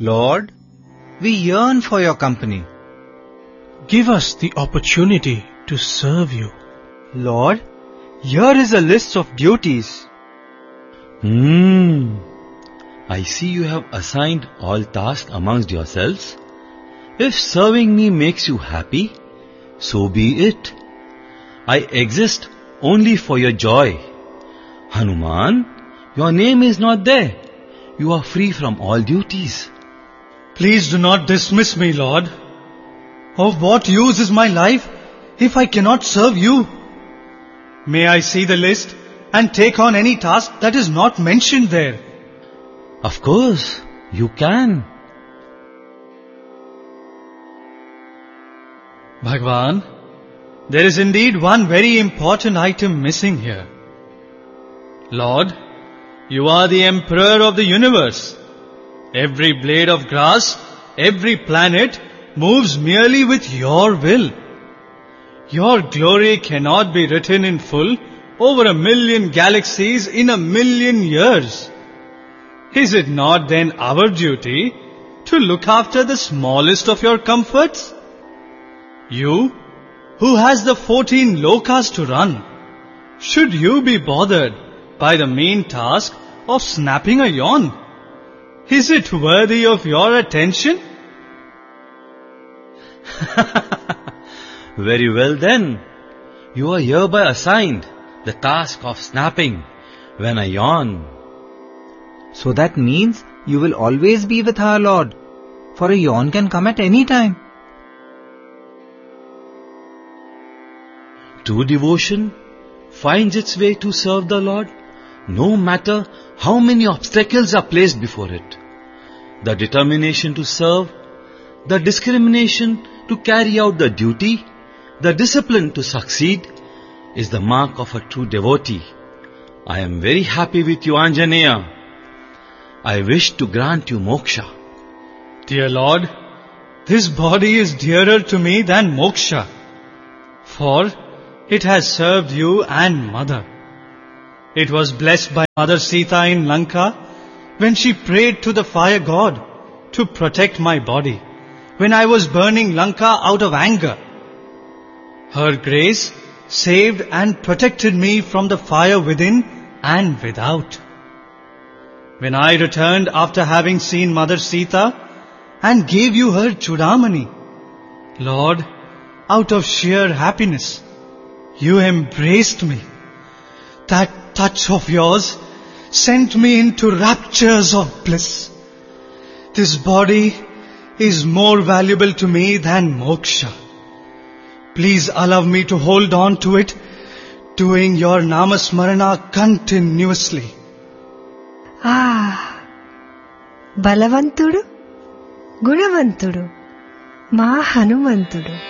Lord, we yearn for your company. Give us the opportunity to serve you. Lord, here is a list of duties. I see you have assigned all tasks amongst yourselves. If serving me makes you happy, so be it. I exist only for your joy. Hanuman, your name is not there. You are free from all duties. Please do not dismiss me, Lord. Of what use is my life if I cannot serve you? May I see the list and take on any task that is not mentioned there? Of course, you can. Bhagwan, there is indeed one very important item missing here. Lord, you are the emperor of the universe. Every blade of grass, every planet moves merely with your will. Your glory cannot be written in full over 1,000,000 galaxies in 1,000,000 years. Is it not then our duty to look after the smallest of your comforts? You, who has the 14 lokas to run, should you be bothered by the mean task of snapping a yawn? Is it worthy of your attention? Very well then. You are hereby assigned the task of snapping when I yawn. So that means you will always be with our Lord, for a yawn can come at any time. True devotion finds its way to serve the Lord, no matter how many obstacles are placed before it. The determination to serve, the discrimination to carry out the duty, the discipline to succeed is the mark of a true devotee. I am very happy with you, Anjaneya. I wish to grant you moksha. Dear Lord, this body is dearer to me than moksha, for it has served you and Mother. It was blessed by Mother Sita in Lanka when she prayed to the fire god to protect my body when I was burning Lanka out of anger. Her grace saved and protected me from the fire within and without. When I returned after having seen Mother Sita and gave you her Chudamani, Lord, out of sheer happiness, you embraced me. That touch of yours sent me into raptures of bliss. This body is more valuable to me than moksha. Please allow me to hold on to it, doing your namasmarana continuously. బలవంతుడు గుణవంతుడు మా హనుమంతుడు.